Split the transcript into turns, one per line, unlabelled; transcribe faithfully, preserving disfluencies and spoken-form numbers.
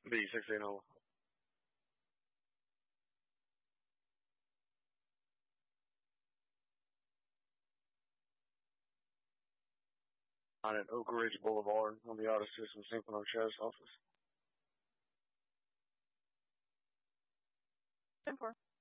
B sixteen oh. On at Oak Ridge Boulevard on the Auto System Synchro Sheriff's Office.
ten four.